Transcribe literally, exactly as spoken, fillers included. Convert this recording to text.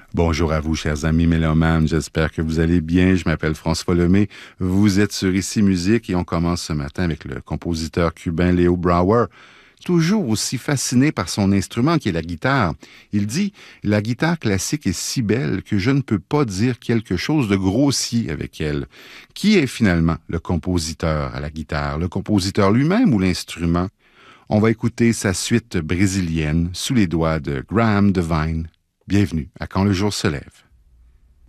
Bonjour à vous, chers amis mélomanes. J'espère que vous allez bien. Je m'appelle François Lemay. Vous êtes sur Ici Musique et on commence ce matin avec le compositeur cubain Léo Brauer. Toujours aussi fasciné par son instrument qui est la guitare. Il dit « La guitare classique est si belle que je ne peux pas dire quelque chose de grossier avec elle. » Qui est finalement le compositeur à la guitare? Le compositeur lui-même ou l'instrument? On va écouter sa suite brésilienne sous les doigts de Graham Devine. Bienvenue à Quand le jour se lève.